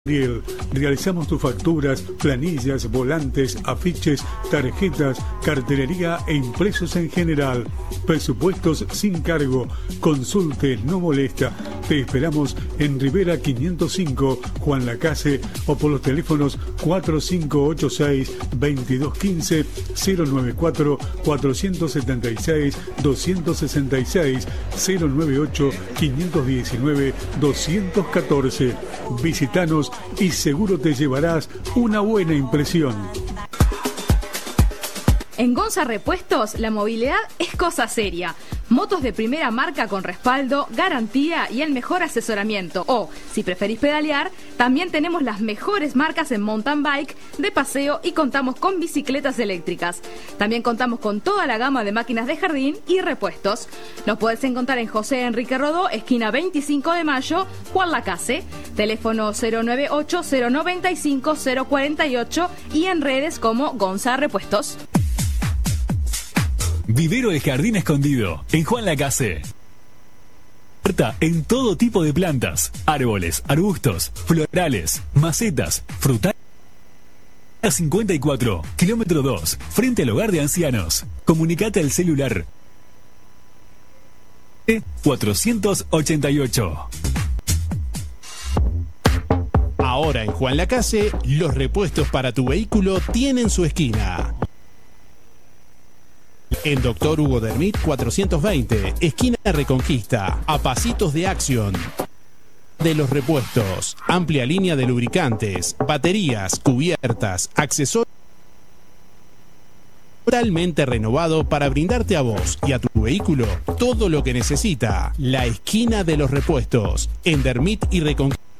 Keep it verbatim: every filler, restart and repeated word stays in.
Realizamos tus facturas, planillas, volantes, afiches, tarjetas, cartelería e impresos en general. Presupuestos sin cargo. Consulte, no molesta. Te esperamos en Rivera quinientos cinco, Juan Lacase, o por los teléfonos cuatro cinco ocho seis, dos dos uno cinco, cero nueve cuatro, cuatro siete seis, dos seis seis, cero nueve ocho, cinco uno nueve, dos uno cuatro. Visítanos y seguro te llevarás una buena impresión. En Gonza Repuestos, la movilidad es cosa seria. Motos de primera marca con respaldo, garantía y el mejor asesoramiento. O, si preferís pedalear, también tenemos las mejores marcas en mountain bike, de paseo y contamos con bicicletas eléctricas. También contamos con toda la gama de máquinas de jardín y repuestos. Nos podés encontrar en José Enrique Rodó, esquina veinticinco de mayo, Juan Lacase. Teléfono cero nueve ocho, cero nueve cinco, cero cuatro ocho y en redes como Gonza Repuestos. Vivero de Jardín Escondido, en Juan Lacase. En todo tipo de plantas, árboles, arbustos, florales, macetas, frutales. cincuenta y cuatro, kilómetro dos, frente al hogar de ancianos. Comunicate al celular cuatrocientos ochenta y ocho. Ahora en Juan Lacase, los repuestos para tu vehículo tienen su esquina. En Doctor Hugo Dermit cuatrocientos veinte, esquina Reconquista, a pasitos de Acción. De los repuestos, amplia línea de lubricantes, baterías, cubiertas, accesorios. Totalmente renovado para brindarte a vos y a tu vehículo todo lo que necesita. La esquina de los repuestos, en Dermit y Reconquista.